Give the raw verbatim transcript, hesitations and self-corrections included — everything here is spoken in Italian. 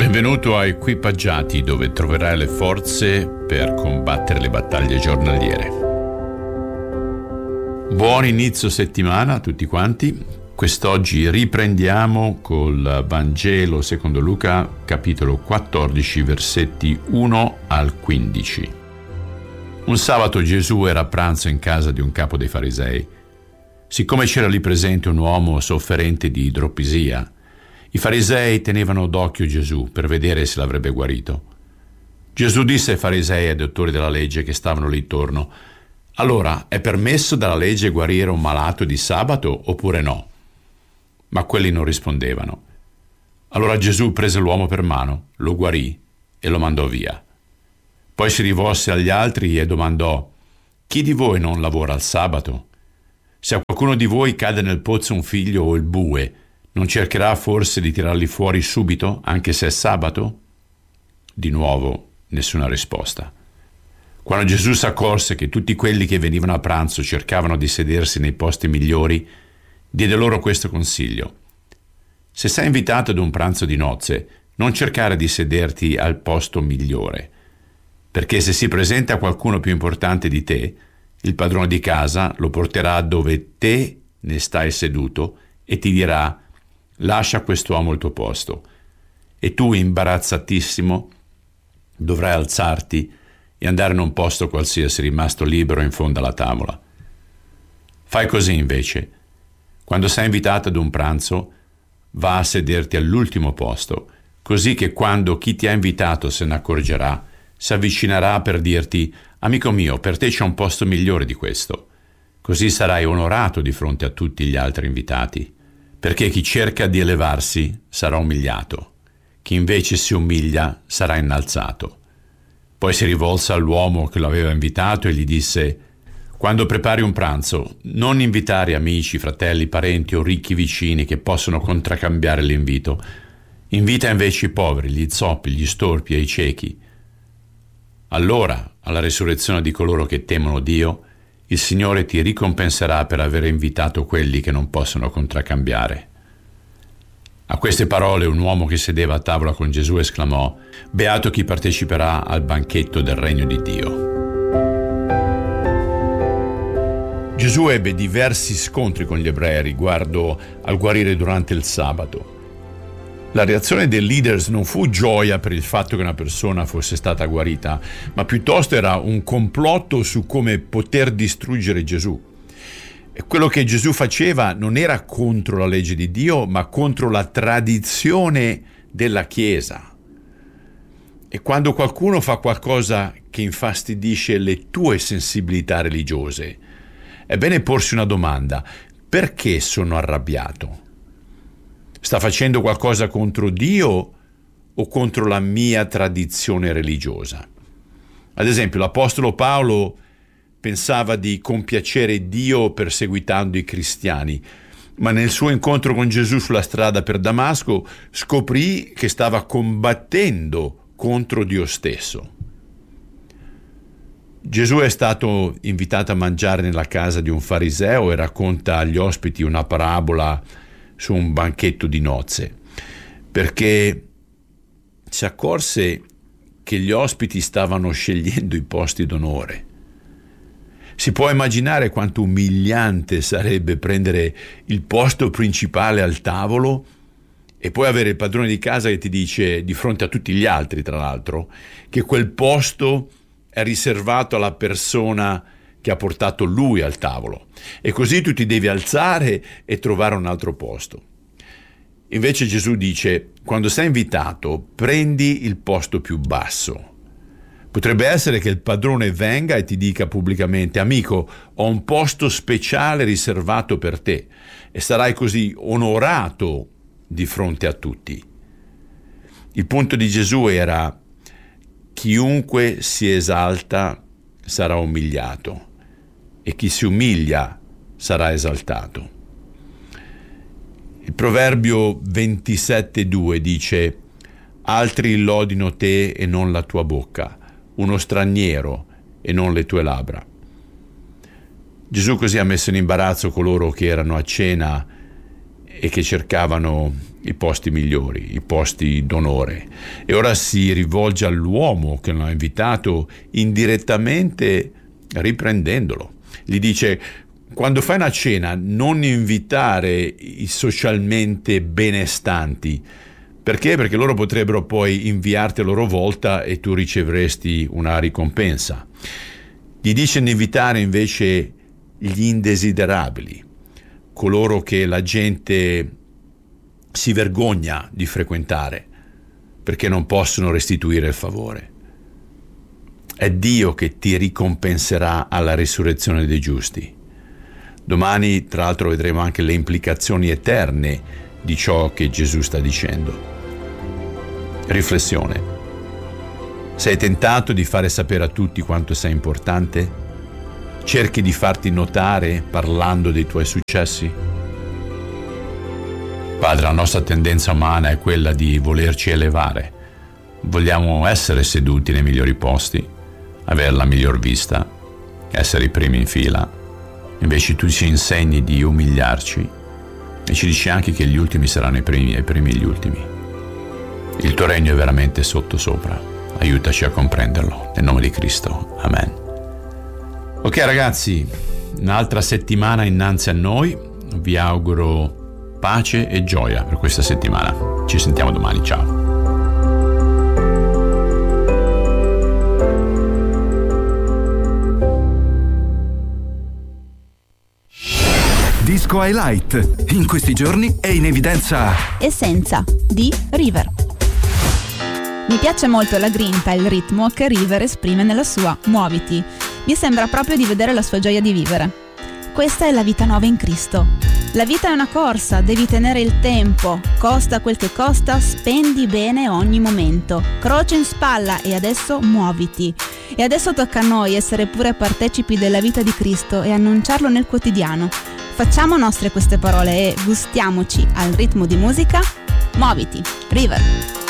Benvenuto a Equipaggiati, dove troverai le forze per combattere le battaglie giornaliere. Buon inizio settimana a tutti quanti. Quest'oggi riprendiamo col Vangelo secondo Luca, capitolo quattordici, versetti uno al quindici. Un sabato Gesù era a pranzo in casa di un capo dei farisei. Siccome c'era lì presente un uomo sofferente di idropisia, i farisei tenevano d'occhio Gesù per vedere se l'avrebbe guarito. Gesù disse ai farisei e ai dottori della legge che stavano lì intorno: «Allora, è permesso dalla legge guarire un malato di sabato oppure no?» Ma quelli non rispondevano. Allora Gesù prese l'uomo per mano, lo guarì e lo mandò via. Poi si rivolse agli altri e domandò: «Chi di voi non lavora al sabato? Se a qualcuno di voi cade nel pozzo un figlio o il bue, non cercherà forse di tirarli fuori subito, anche se è sabato?» Di nuovo, nessuna risposta. Quando Gesù si accorse che tutti quelli che venivano a pranzo cercavano di sedersi nei posti migliori, diede loro questo consiglio: «Se sei invitato ad un pranzo di nozze, non cercare di sederti al posto migliore, perché se si presenta qualcuno più importante di te, il padrone di casa lo porterà dove te ne stai seduto e ti dirà: lascia quest'uomo il tuo posto, e tu, imbarazzatissimo, dovrai alzarti e andare in un posto qualsiasi rimasto libero in fondo alla tavola. Fai così invece. Quando sei invitato ad un pranzo, va a sederti all'ultimo posto, così che quando chi ti ha invitato se ne accorgerà, si avvicinerà per dirti: amico mio, per te c'è un posto migliore di questo. Così sarai onorato di fronte a tutti gli altri invitati. Perché chi cerca di elevarsi sarà umiliato, chi invece si umilia sarà innalzato». Poi si rivolse all'uomo che lo aveva invitato e gli disse: «Quando prepari un pranzo, non invitare amici, fratelli, parenti o ricchi vicini che possono contraccambiare l'invito. Invita invece i poveri, gli zoppi, gli storpi e i ciechi. Allora, alla risurrezione di coloro che temono Dio, il Signore ti ricompenserà per aver invitato quelli che non possono contraccambiare». A queste parole un uomo che sedeva a tavola con Gesù esclamò: «Beato chi parteciperà al banchetto del regno di Dio». Gesù ebbe diversi scontri con gli ebrei riguardo al guarire durante il sabato. La reazione dei leaders non fu gioia per il fatto che una persona fosse stata guarita, ma piuttosto era un complotto su come poter distruggere Gesù. E quello che Gesù faceva non era contro la legge di Dio, ma contro la tradizione della Chiesa. E quando qualcuno fa qualcosa che infastidisce le tue sensibilità religiose, è bene porsi una domanda: perché sono arrabbiato? Sta facendo qualcosa contro Dio o contro la mia tradizione religiosa? Ad esempio, l'Apostolo Paolo pensava di compiacere Dio perseguitando i cristiani, ma nel suo incontro con Gesù sulla strada per Damasco scoprì che stava combattendo contro Dio stesso. Gesù è stato invitato a mangiare nella casa di un fariseo e racconta agli ospiti una parabola su un banchetto di nozze, perché si accorse che gli ospiti stavano scegliendo i posti d'onore. Si può immaginare quanto umiliante sarebbe prendere il posto principale al tavolo e poi avere il padrone di casa che ti dice, di fronte a tutti gli altri tra l'altro, che quel posto è riservato alla persona che ha portato lui al tavolo, e così tu ti devi alzare e trovare un altro posto. Invece Gesù dice: quando sei invitato, prendi il posto più basso. Potrebbe essere che il padrone venga e ti dica pubblicamente: amico, ho un posto speciale riservato per te, e sarai così onorato di fronte a tutti. Il punto di Gesù era: chiunque si esalta sarà umiliato, e chi si umilia sarà esaltato. Il proverbio ventisette due dice: altri lodino te e non la tua bocca, uno straniero e non le tue labbra. Gesù così ha messo in imbarazzo coloro che erano a cena e che cercavano i posti migliori, i posti d'onore, e ora si rivolge all'uomo che lo ha invitato indirettamente, riprendendolo. Gli dice: quando fai una cena non invitare i socialmente benestanti. Perché? Perché loro potrebbero poi inviarti a loro volta e tu riceveresti una ricompensa. Gli dice di invitare invece gli indesiderabili, coloro che la gente si vergogna di frequentare perché non possono restituire il favore. È Dio che ti ricompenserà alla risurrezione dei giusti. Domani, tra l'altro, vedremo anche le implicazioni eterne di ciò che Gesù sta dicendo. Riflessione. Sei tentato di fare sapere a tutti quanto sei importante? Cerchi di farti notare parlando dei tuoi successi? Padre, la nostra tendenza umana è quella di volerci elevare. Vogliamo essere seduti nei migliori posti, avere la miglior vista, essere i primi in fila. Invece tu ci insegni di umiliarci e ci dici anche che gli ultimi saranno i primi e i primi gli ultimi. Il tuo regno è veramente sotto sopra. Aiutaci a comprenderlo. Nel nome di Cristo. Amen. Ok ragazzi, un'altra settimana innanzi a noi. Vi auguro pace e gioia per questa settimana. Ci sentiamo domani. Ciao. Disco Highlight. In questi giorni è in evidenza Essenza di River. Mi piace molto la grinta e il ritmo che River esprime nella sua Muoviti. Mi sembra proprio di vedere la sua gioia di vivere. Questa è la vita nuova in Cristo. La vita è una corsa, devi tenere il tempo. Costa quel che costa, spendi bene ogni momento. Croce in spalla e adesso muoviti. E adesso tocca a noi essere pure partecipi della vita di Cristo e annunciarlo nel quotidiano. Facciamo nostre queste parole e gustiamoci al ritmo di musica. Muoviti, River.